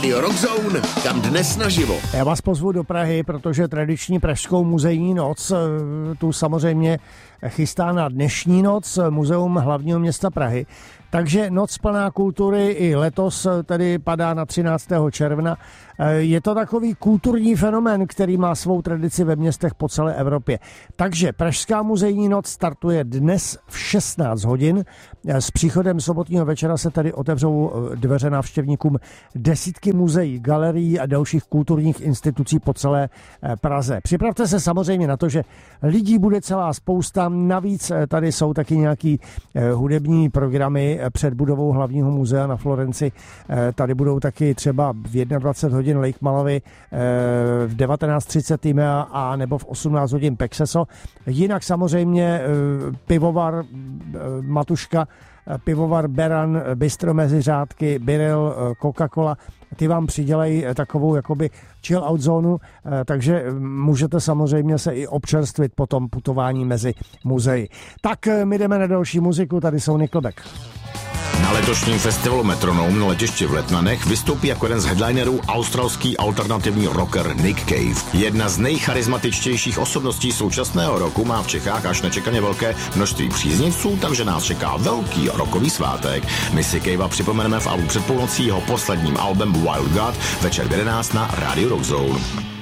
Rádio Rockzone, kam dnes naživo. Já vás pozvu do Prahy, protože tradiční pražskou muzejní noc tu samozřejmě chystá na dnešní noc Muzeum hlavního města Prahy. Takže noc plná kultury i letos tedy padá na 13. června. Je to takový kulturní fenomén, který má svou tradici ve městech po celé Evropě. Takže Pražská muzejní noc startuje dnes v 16 hodin. S příchodem sobotního večera se tady otevřou dveře návštěvníkům desítky muzeí, galerií a dalších kulturních institucí po celé Praze. Připravte se samozřejmě na to, že lidí bude celá spousta. Navíc tady jsou taky nějaký hudební programy před budovou hlavního muzea na Florenci. Tady budou taky třeba v 21 hodin Lake Malawi, v 19:30 Timea a nebo v 18 hodin Pexeso. Jinak samozřejmě pivovar Matuška, pivovar Beran, Bistro mezi řádky, Biril, Coca-Cola, ty vám přidělají takovou jakoby chill out zónu, takže můžete samozřejmě se i občerstvit po tom putování mezi muzeji. Tak my jdeme na další muziku, tady jsou Nickelback. Na letošním festivalu Metronom na letišti v Letnanech vystoupí jako jeden z headlinerů australský alternativní rocker Nick Cave. Jedna z nejcharizmatičtějších osobností současného roku má v Čechách až nečekaně velké množství příznivců, takže nás čeká velký rockový svátek. My si Cavea připomeneme v albu před půlnocí jeho posledním albem Wild God večer v 11 na Radio Rockzone.